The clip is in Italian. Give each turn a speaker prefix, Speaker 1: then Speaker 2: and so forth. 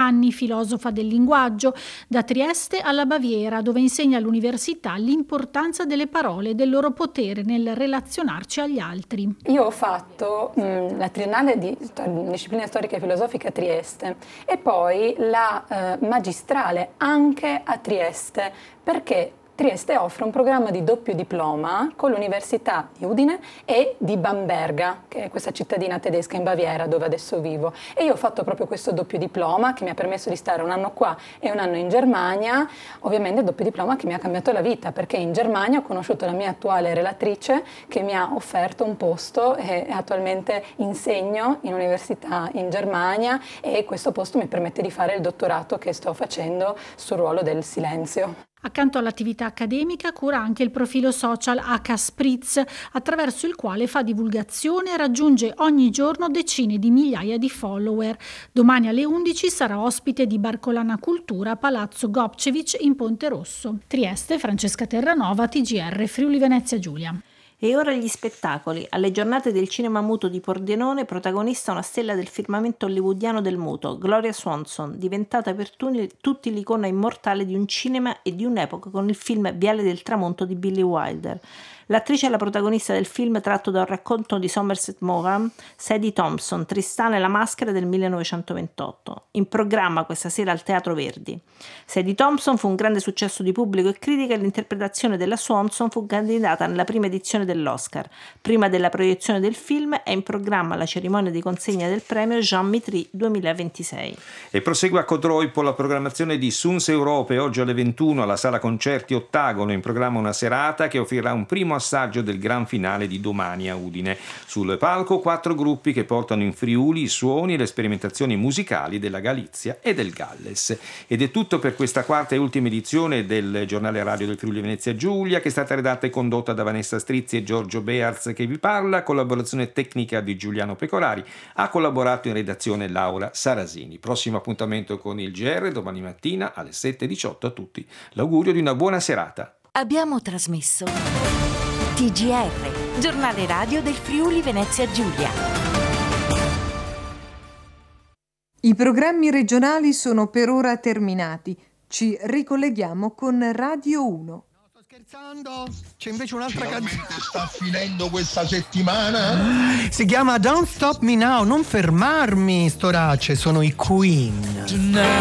Speaker 1: anni filosofa del linguaggio, da Trieste alla Baviera, dove insegna all'università l'importanza delle parole e del loro potere nel relazionarci agli altri.
Speaker 2: Io ho fatto la triennale di discipline storiche e filosofiche a Trieste e poi la magistrale anche a Trieste, perché Trieste offre un programma di doppio diploma con l'Università di Udine e di Bamberga, che è questa cittadina tedesca in Baviera dove adesso vivo. E io ho fatto proprio questo doppio diploma che mi ha permesso di stare un anno qua e un anno in Germania, ovviamente il doppio diploma che mi ha cambiato la vita, perché in Germania ho conosciuto la mia attuale relatrice che mi ha offerto un posto e attualmente insegno in università in Germania e questo posto mi permette di fare il dottorato che sto facendo sul ruolo del silenzio.
Speaker 1: Accanto all'attività accademica cura anche il profilo social H Spritz, attraverso il quale fa divulgazione e raggiunge ogni giorno decine di migliaia di follower. Domani alle 11 sarà ospite di Barcolana Cultura a Palazzo Gobčević in Ponte Rosso. Trieste, Francesca Terranova, TGR, Friuli Venezia Giulia.
Speaker 3: E ora gli spettacoli. Alle giornate del cinema muto di Pordenone, protagonista una stella del firmamento hollywoodiano del muto, Gloria Swanson, diventata per tutti l'icona immortale di un cinema e di un'epoca con il film Viale del tramonto di Billy Wilder. L'attrice è la protagonista del film tratto da un racconto di Somerset Maugham, Sadie Thompson, Tristana e la maschera del 1928. In programma questa sera al Teatro Verdi. Sadie Thompson fu un grande successo di pubblico e critica e l'interpretazione della Swanson fu candidata nella prima edizione dell'Oscar. Prima della proiezione del film è in programma la cerimonia di consegna del premio Jean Mitry 2026.
Speaker 4: E prosegue a Codroipo la programmazione di Suns Europe oggi alle 21 alla Sala Concerti Ottagono, in programma una serata che offrirà un primo assaggio del gran finale di domani a Udine. Sul palco 4 gruppi che portano in Friuli i suoni e le sperimentazioni musicali della Galizia e del Galles. Ed è tutto per questa quarta e ultima edizione del giornale radio del Friuli Venezia Giulia, che è stata redatta e condotta da Vanessa Strizzi e Giorgio Bearz che vi parla, collaborazione tecnica di Giuliano Pecorari, ha collaborato in redazione Laura Sarasini. Prossimo appuntamento con il GR domani mattina alle 7:18 a tutti. L'augurio di una buona serata.
Speaker 5: Abbiamo trasmesso TGR, giornale radio del Friuli Venezia Giulia.
Speaker 6: I programmi regionali sono per ora terminati. Ci ricolleghiamo con Radio 1.
Speaker 7: Sto scherzando? C'è invece un'altra canzone.
Speaker 8: Sta finendo questa settimana?
Speaker 7: Si chiama Don't Stop Me Now, non fermarmi, Storace, sono i Queen.